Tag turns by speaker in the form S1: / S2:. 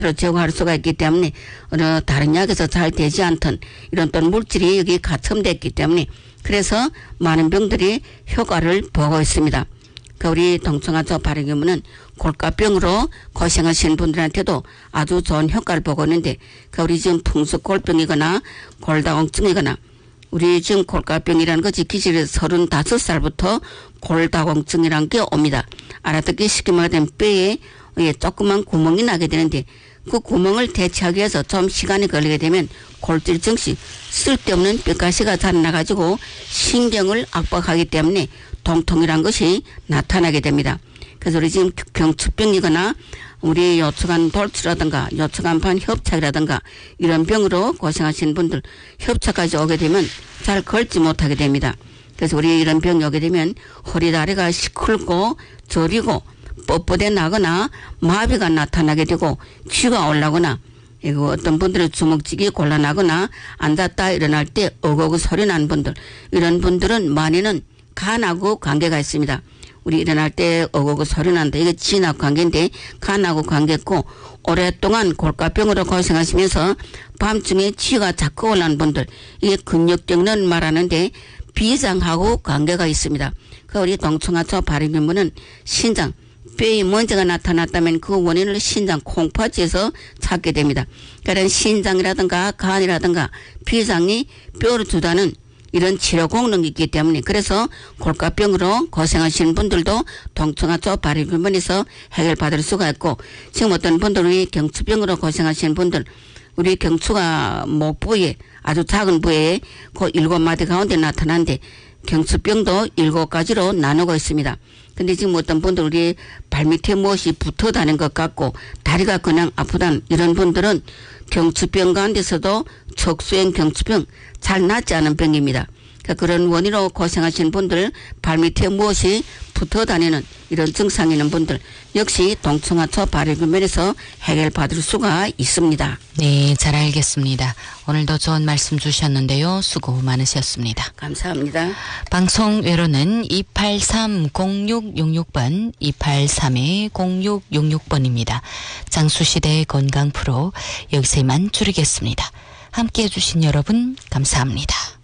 S1: 제거할 수가 있기 때문에 어느 다른 약에서 잘 되지 않던 이런 또 물질이 여기 가첨됐기 때문에 그래서 많은 병들이 효과를 보고 있습니다. 우리 동청아초 발효균은 골가병으로 고생하시는 분들한테도 아주 좋은 효과를 보고 있는데 우리 지금 풍수골병이거나 골다공증이거나 우리 지금 골가병이라는 것이 기질이 35살부터 골다공증이라는 게 옵니다. 알아듣기 쉽게 말하면 뼈에 조그만 구멍이 나게 되는데 그 구멍을 대체하기 위해서 좀 시간이 걸리게 되면 골절 증시 쓸데없는 뼈가시가 자라나가지고 신경을 압박하기 때문에 통통이란 것이 나타나게 됩니다. 그래서 우리 지금 경추병이거나 우리 요추관 돌출이라든가 요추관판 협착이라든가 이런 병으로 고생하시는 분들 협착까지 오게 되면 잘 걸지 못하게 됩니다. 그래서 우리 이런 병이 오게 되면 허리 다리가 시큰고 저리고 뻣뻣해 나거나 마비가 나타나게 되고 귀가 올라거나 이거 어떤 분들은 주먹쥐기 곤란하거나 앉았다 일어날 때 어거그 소리 나는 분들 이런 분들은 많이는 간하고 관계가 있습니다. 우리 일어날 때 어거그 소리 난다. 이게 진하고 관계인데 간하고 관계있고 오랫동안 골가병으로 고생하시면서 밤중에 치가 자꾸 올라오는 분들 이게 근육경련 말하는데 비장하고 관계가 있습니다. 우리 동청아초 발효균은 신장 뼈에 문제가 나타났다면 그 원인을 신장 콩팥에서 찾게 됩니다. 그러니까 신장이라든가 간이라든가 비장이 뼈를 주다는 이런 치료功能이 있기 때문에 그래서 골가병으로 고생하시는 분들도 동청아초 발효균에서 해결받을 수가 있고 지금 어떤 분들이 경추병으로 고생하시는 분들 우리 경추가 목 부위에 아주 작은 부위에 그 7마디 가운데 나타나는데 경추병도 7가지로 나누고 있습니다. 근데 지금 어떤 분들 우리 발밑에 무엇이 붙어 다니는 것 같고 다리가 그냥 아프다는 이런 분들은 경추병 가운데서도 척수형 경추병 잘 낫지 않은 병입니다. 그러니까 그런 원인으로 고생하시는 분들 발밑에 무엇이 붙어 다니는 이런 증상이 있는 분들 역시 동청아초 발효균에서 해결받을 수가 있습니다.
S2: 네, 잘 알겠습니다. 오늘도 좋은 말씀 주셨는데요. 수고 많으셨습니다.
S1: 감사합니다.
S2: 방송 외로는 283-0666번 283-0666번입니다. 장수시대의 건강 프로 여기서 이만 줄이겠습니다. 함께해 주신 여러분 감사합니다.